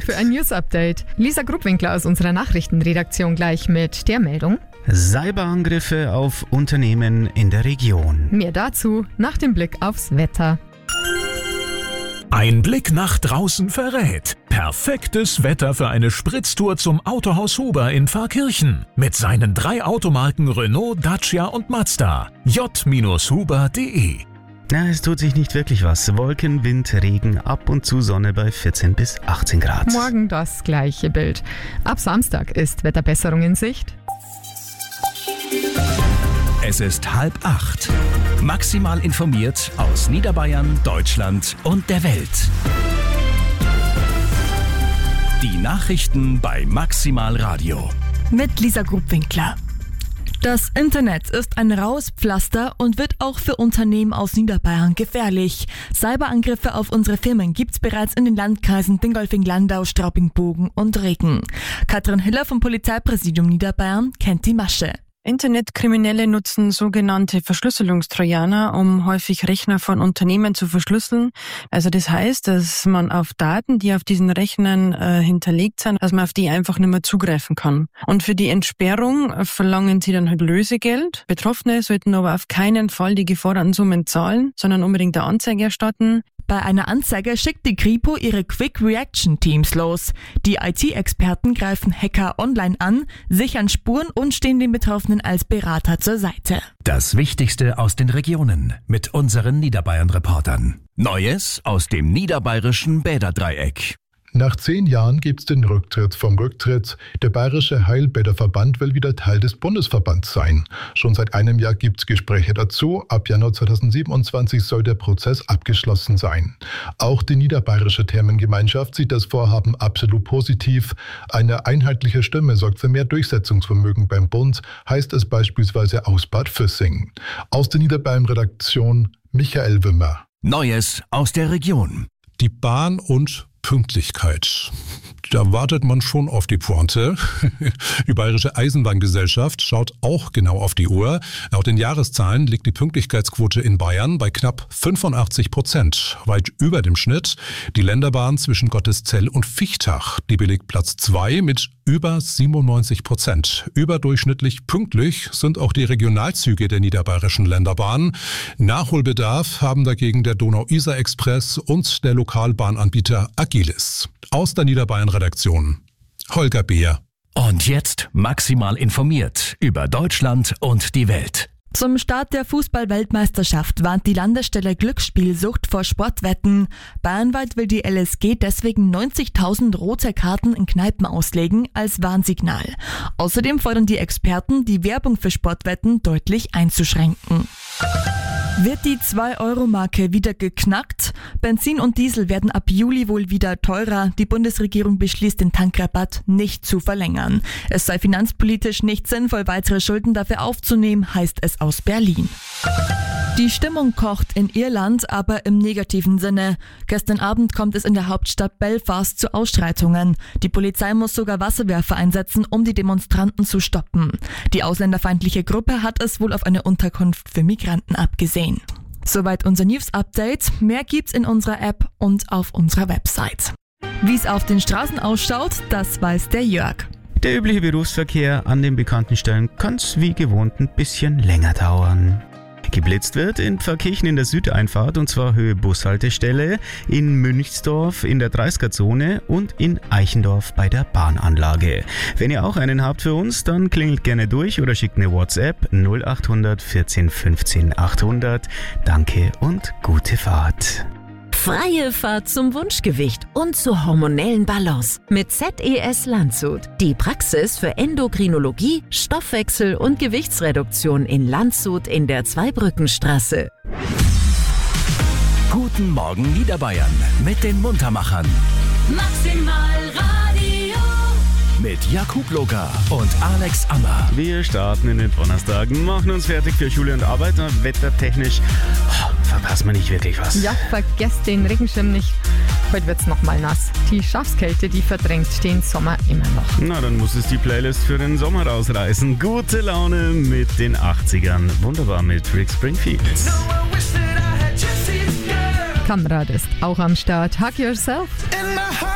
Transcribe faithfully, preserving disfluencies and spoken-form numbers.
für ein News-Update. Lisa Grubwinkler aus unserer Nachrichtenredaktion gleich mit der Meldung. Cyberangriffe auf Unternehmen in der Region. Mehr dazu nach dem Blick aufs Wetter. Ein Blick nach draußen verrät. Perfektes Wetter für eine Spritztour zum Autohaus Huber in Pfarrkirchen. Mit seinen drei Automarken Renault, Dacia und Mazda. j Huber punkt de. Na, es tut sich nicht wirklich was. Wolken, Wind, Regen, ab und zu Sonne bei vierzehn bis achtzehn Grad. Morgen das gleiche Bild. Ab Samstag ist Wetterbesserung in Sicht. Es ist halb acht. Maximal informiert aus Niederbayern, Deutschland und der Welt. Die Nachrichten bei Maximal Radio. Mit Lisa Grubwinkler. Das Internet ist ein raues Pflaster und wird auch für Unternehmen aus Niederbayern gefährlich. Cyberangriffe auf unsere Firmen gibt's bereits in den Landkreisen Dingolfing-Landau, Straubing-Bogen und Regen. Katrin Hiller vom Polizeipräsidium Niederbayern kennt die Masche. Internetkriminelle nutzen sogenannte Verschlüsselungstrojaner, um häufig Rechner von Unternehmen zu verschlüsseln. Also das heißt, dass man auf Daten, die auf diesen Rechnern äh, hinterlegt sind, dass man auf die einfach nicht mehr zugreifen kann. Und für die Entsperrung verlangen sie dann halt Lösegeld. Betroffene sollten aber auf keinen Fall die geforderten Summen zahlen, sondern unbedingt eine Anzeige erstatten. Bei einer Anzeige schickt die Kripo ihre Quick Reaction Teams los. Die I T-Experten greifen Hacker online an, sichern Spuren und stehen den Betroffenen als Berater zur Seite. Das Wichtigste aus den Regionen mit unseren Niederbayern-Reportern. Neues aus dem niederbayerischen Bäderdreieck. Nach zehn Jahren gibt's den Rücktritt vom Rücktritt. Der Bayerische Heilbäderverband will wieder Teil des Bundesverbands sein. Schon seit einem Jahr gibt's Gespräche dazu. Ab Januar zweitausendsiebenundzwanzig soll der Prozess abgeschlossen sein. Auch die Niederbayerische Thermengemeinschaft sieht das Vorhaben absolut positiv. Eine einheitliche Stimme sorgt für mehr Durchsetzungsvermögen beim Bund, heißt es beispielsweise aus Bad Füssing. Aus der Niederbayern-Redaktion Michael Wimmer. Neues aus der Region. Die Bahn und Pünktlichkeit. Da wartet man schon auf die Pointe. Die Bayerische Eisenbahngesellschaft schaut auch genau auf die Uhr. Laut den Jahreszahlen liegt die Pünktlichkeitsquote in Bayern bei knapp fünfundachtzig Prozent, weit über dem Schnitt. Die Länderbahn zwischen Gotteszell und Fichtach, die belegt Platz zwei mit über siebenundneunzig Prozent. Überdurchschnittlich pünktlich sind auch die Regionalzüge der niederbayerischen Länderbahn. Nachholbedarf haben dagegen der Donau-Isar-Express und der Lokalbahnanbieter Agilis. Aus der Niederbayern-Redaktion Holger Beer. Und jetzt maximal informiert über Deutschland und die Welt. Zum Start der Fußball-Weltmeisterschaft warnt die Landesstelle Glücksspielsucht vor Sportwetten. Bayernweit will die L S G deswegen neunzigtausend rote Karten in Kneipen auslegen als Warnsignal. Außerdem fordern die Experten, die Werbung für Sportwetten deutlich einzuschränken. Wird die zwei Euro Marke wieder geknackt? Benzin und Diesel werden ab Juli wohl wieder teurer. Die Bundesregierung beschließt, den Tankrabatt nicht zu verlängern. Es sei finanzpolitisch nicht sinnvoll, weitere Schulden dafür aufzunehmen, heißt es aus Berlin. Die Stimmung kocht in Irland, aber im negativen Sinne. Gestern Abend kommt es in der Hauptstadt Belfast zu Ausschreitungen. Die Polizei muss sogar Wasserwerfer einsetzen, um die Demonstranten zu stoppen. Die ausländerfeindliche Gruppe hat es wohl auf eine Unterkunft für Migranten abgesehen. Soweit unser News-Update. Mehr gibt's in unserer App und auf unserer Website. Wie es auf den Straßen ausschaut, das weiß der Jörg. Der übliche Berufsverkehr an den bekannten Stellen kann's wie gewohnt ein bisschen länger dauern. Geblitzt wird in Pfarrkirchen in der Südeinfahrt, und zwar Höhe Bushaltestelle, in Münchsdorf in der dreißiger-Zone und in Eichendorf bei der Bahnanlage. Wenn ihr auch einen habt für uns, dann klingelt gerne durch oder schickt eine WhatsApp null achthundert vierzehn fünfzehn achthundert. Danke und gute Fahrt. Freie Fahrt zum Wunschgewicht und zur hormonellen Balance mit Z E S Landshut. Die Praxis für Endokrinologie, Stoffwechsel und Gewichtsreduktion in Landshut in der Zweibrückenstraße. Guten Morgen Niederbayern mit den Muntermachern. Maximal Radio. Mit Jakub Loga und Alex Ammer. Wir starten in den Donnerstag, machen uns fertig für Schule und Arbeit. Wettertechnisch oh, verpassen wir nicht wirklich was. Ja, vergesst den Regenschirm nicht. Heute wird's nochmal nass. Die Schafskälte, die verdrängt den Sommer immer noch. Na, dann muss es die Playlist für den Sommer rausreißen. Gute Laune mit den achtzigern. Wunderbar mit Rick Springfield. Kamrad ist auch am Start. Hug Yourself.